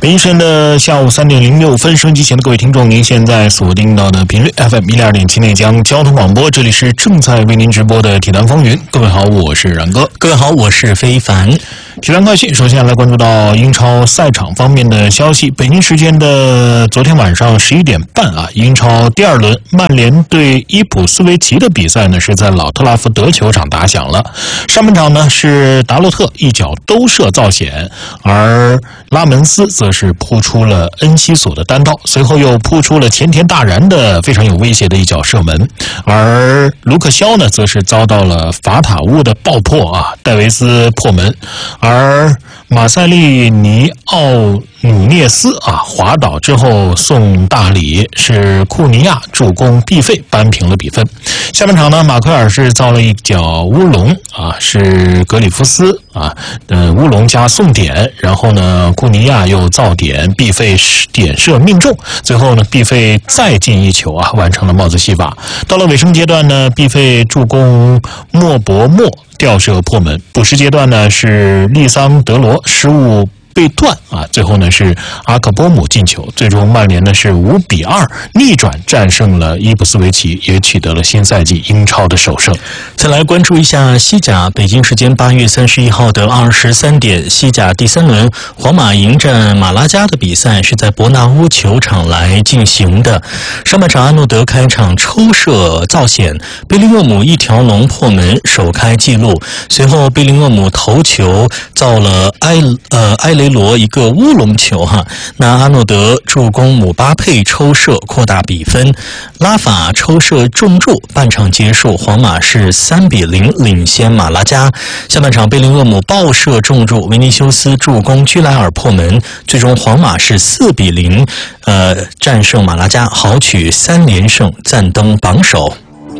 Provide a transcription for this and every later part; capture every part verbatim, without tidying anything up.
北京时间的下午三点零六分，收音机前的各位听众，您现在锁定到的频率 F M 一零二点七内江交通广播，这里是正在为您直播的体坛风云。各位好，我是冉哥。 各位好，我是非凡。 体坛快讯，首先来关注到英超赛场方面的消息。北京时间的昨天晚上十一点半啊，英超第二轮曼联对伊普斯维奇的比赛呢是在老特拉福德球场打响了。上半场呢是达洛特一脚兜射造险，而拉门斯则是扑出了恩西索的单刀，随后又扑出了前田大然的非常有威胁的一脚射门，而卢克肖呢则是遭到了法塔乌的爆破啊，戴维斯破门，而马塞利尼奥努涅斯啊滑倒之后送大礼，是库尼亚助攻必费扳平了比分。下半场呢，马奎尔是造了一脚乌龙啊，是格里夫斯啊呃乌龙加送点，然后呢库尼亚又造点，必费点射命中，最后呢必费再进一球啊，完成了帽子戏法。到了尾声阶段呢，必费助攻莫博莫吊射破门，补时阶段呢是利桑德罗失误被断啊，最后呢是阿克波姆进球，最终曼联呢是五比二逆转战胜了伊普斯维奇，也取得了新赛季英超的首胜。 再来关注一下西甲，北京时间八月三十一号的二十三点，西甲第三轮皇马迎战马拉加的比赛是在伯纳乌球场来进行的。上半场阿诺德开场抽射造险，贝林厄姆一条龙破门首开纪录，随后贝林厄姆头球造了埃呃埃雷雷罗一个乌龙球哈，那阿诺德助攻姆巴佩抽射扩大比分，拉法抽射中柱，半场结束，皇马是三比零领先马拉加。下半场贝林厄姆爆射中柱，维尼修斯助攻居莱尔破门，最终皇马是四比零呃战胜马拉加，豪取三连胜，暂登榜首。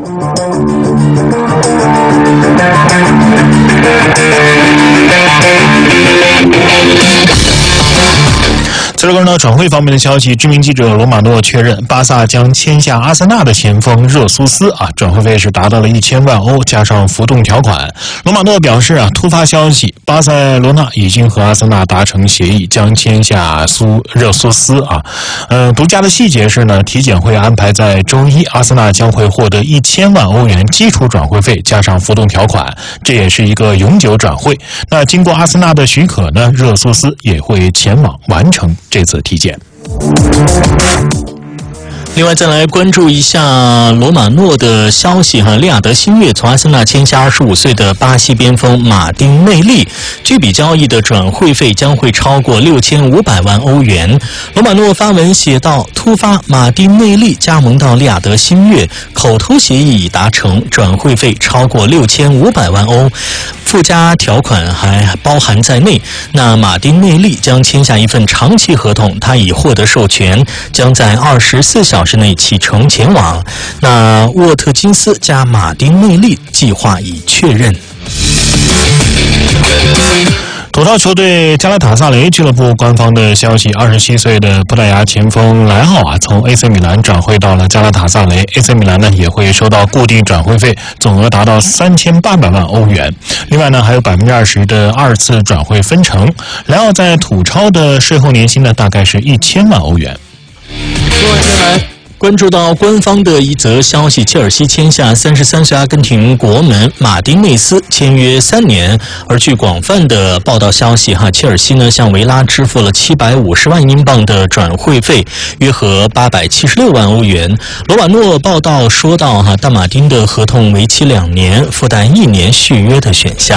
再来关注到转会方面的消息，知名记者罗马诺确认，巴萨将签下阿森纳的前锋热苏斯啊，转会费是达到了一千万欧，加上浮动条款。罗马诺表示啊，突发消息，巴塞罗那已经和阿森纳达成协议，将签下苏热苏斯啊。呃，独家的细节是呢，体检会安排在周一，阿森纳将会获得一千万欧元基础转会费，加上浮动条款，这也是一个永久转会。那经过阿森纳的许可呢，热苏斯也会前往完成这次体检。 另外再来关注一下罗马诺的消息哈，利雅得新月从阿森纳签下二十五岁的巴西边锋马丁内利，这笔交易的转会费将会超过六千五百万欧元。罗马诺发文写道，突发马丁内利加盟到利雅得新月，口头协议已达成，转会费超过六千五百万欧，附加条款还包含在内。那马丁内利将签下一份长期合同，他已获得授权，将在二十四小时内启程前往。那沃特金斯加马丁内利计划已确认。 土超球队加拉塔萨雷俱乐部官方的消息，二十七岁的葡萄牙前锋莱奥啊，从 A C 米兰转会到了加拉塔萨雷。A C 米兰呢也会收到固定转会费，总额达到三千八百万欧元。另外呢，还有百分之二十的二次转会分成。莱奥在土超的税后年薪呢，大概是一千万欧元。 另外再来关注到官方的一则消息，切尔西签下三十三岁阿根廷国门马丁内斯，签约三年。而据广泛的报道消息哈，切尔西呢向维拉支付了七百五十万英镑的转会费，约合八百七十六万欧元。罗瓦诺报道说到哈，大马丁的合同为期两年，附带一年续约的选项。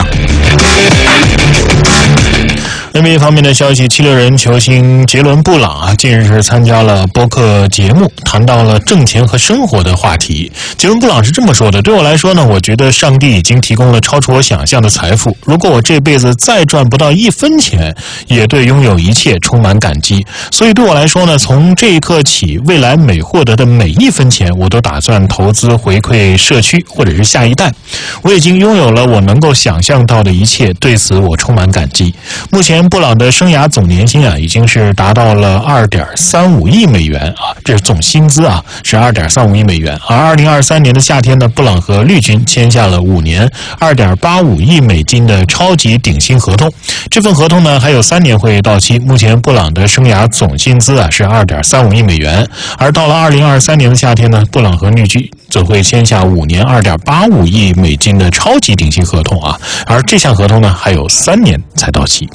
N B A 方面的消息，七六人球星杰伦布朗啊，近日是参加了播客节目，谈到了挣钱和生活的话题。杰伦布朗是这么说的：对我来说呢，我觉得上帝已经提供了超出我想象的财富，如果我这辈子再赚不到一分钱，也对拥有一切充满感激。所以对我来说呢，从这一刻起，未来每获得的每一分钱，我都打算投资回馈社区或者是下一代。我已经拥有了我能够想象到的一切，对此我充满感激。目前前布朗的生涯总年薪啊，已经是达到了二点三五亿美元啊，这是总薪资啊，是二点三五亿美元。而二零二三年的夏天呢，布朗和绿军签下了五年二点八五亿美金的超级顶薪合同。这份合同呢，还有三年会到期。目前布朗的生涯总薪资啊是二点三五亿美元，而到了二零二三年的夏天呢，布朗和绿军则会签下五年二点八五亿美金的超级顶薪合同啊，而这项合同呢，还有三年才到期。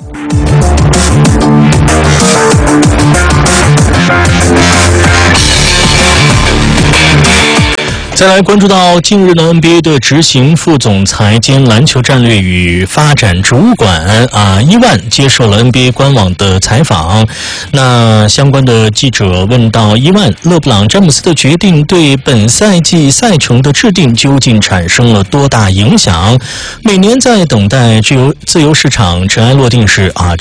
再来关注到近日的 N B A 的执行副总裁兼篮球战略与发展主管啊伊万接受了 N B A 官网的采访。那相关的记者问到伊万，勒布朗詹姆斯的决定对本赛季赛程的制定究竟产生了多大影响？每年在等待自由自由市场尘埃落定时啊。